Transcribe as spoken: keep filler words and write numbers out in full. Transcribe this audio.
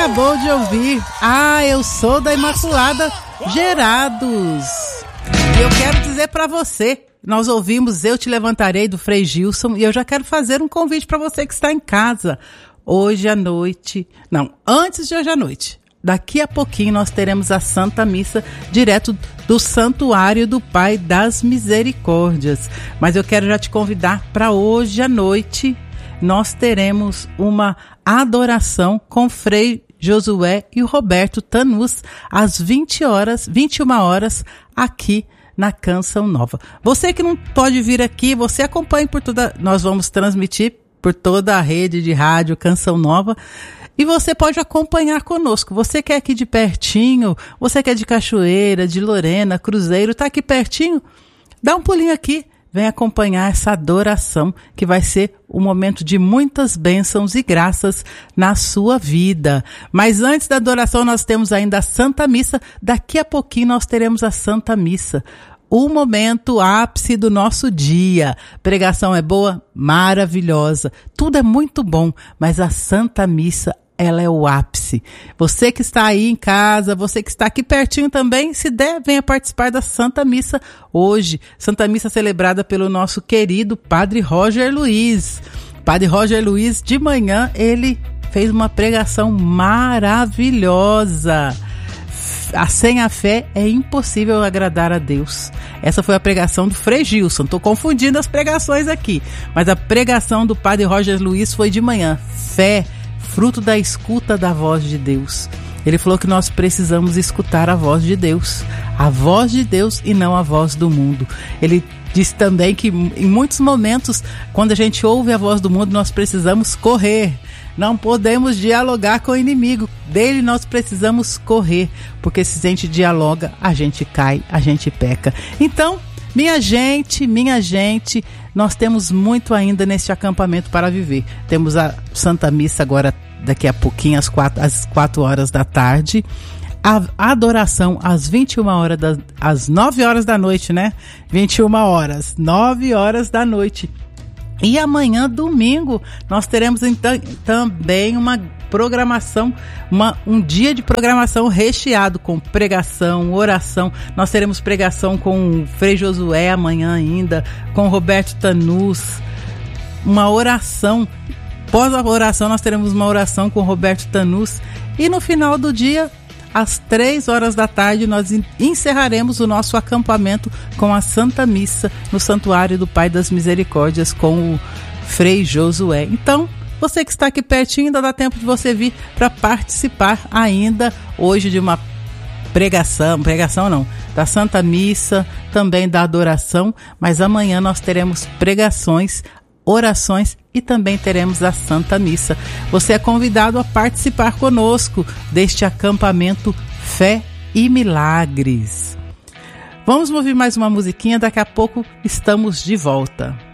acabou de ouvir Ah, Eu Sou da Imaculada Gerados. E eu quero dizer para você, nós ouvimos Eu Te Levantarei do Frei Gilson e eu já quero fazer um convite para você que está em casa. Hoje à noite, não, antes de hoje à noite, daqui a pouquinho nós teremos a Santa Missa direto do Santuário do Pai das Misericórdias. Mas eu quero já te convidar para hoje à noite, nós teremos uma adoração com Frei Josué e o Roberto Tanus às vinte horas, vinte e uma horas aqui na Canção Nova. Você que não pode vir aqui, você acompanhe por toda, nós vamos transmitir por toda a rede de rádio Canção Nova e você pode acompanhar conosco. Você que é aqui de pertinho, você que é de Cachoeira, de Lorena, Cruzeiro, tá aqui pertinho, dá um pulinho aqui. Vem acompanhar essa adoração que vai ser um momento de muitas bênçãos e graças na sua vida. Mas antes da adoração nós temos ainda a Santa Missa. Daqui a pouquinho nós teremos a Santa Missa. O momento ápice do nosso dia. Pregação é boa? Maravilhosa. Tudo é muito bom, mas a Santa Missa, ela é o ápice. Você que está aí em casa, você que está aqui pertinho também, se der, venha participar da Santa Missa hoje. Santa Missa celebrada pelo nosso querido Padre Roger Luiz. Padre Roger Luiz, de manhã, ele fez uma pregação maravilhosa. Sem a fé é impossível agradar a Deus. Essa foi a pregação do Frei Gilson. Estou confundindo as pregações aqui. Mas a pregação do Padre Roger Luiz foi de manhã. Fé, fruto da escuta da voz de Deus. Ele falou que nós precisamos escutar a voz de Deus, a voz de Deus e não a voz do mundo. Ele disse também que em muitos momentos, quando a gente ouve a voz do mundo, nós precisamos correr. Não podemos dialogar com o inimigo. Dele nós precisamos correr, porque se a gente dialoga, a gente cai, a gente peca. Então, minha gente, minha gente, nós temos muito ainda neste acampamento para viver. Temos a Santa Missa agora, daqui a pouquinho, às quatro, às quatro horas da tarde. A adoração às vinte e uma horas, da, às nove horas da noite, né? vinte e uma horas, nove horas da noite. E amanhã, domingo, nós teremos então, também uma programação, uma, um dia de programação recheado com pregação, oração. Nós teremos pregação com o Frei Josué amanhã ainda, com o Roberto Tanus, uma oração. Após a oração, nós teremos uma oração com o Roberto Tanus. E no final do dia, às três horas da tarde, nós encerraremos o nosso acampamento com a Santa Missa no Santuário do Pai das Misericórdias com o Frei Josué. Então, você que está aqui pertinho, ainda dá tempo de você vir para participar ainda hoje de uma pregação, pregação não, da Santa Missa, também da adoração, mas amanhã nós teremos pregações, orações e também teremos a Santa Missa. Você é convidado a participar conosco deste acampamento Fé e Milagres. Vamos ouvir mais uma musiquinha, daqui a pouco estamos de volta.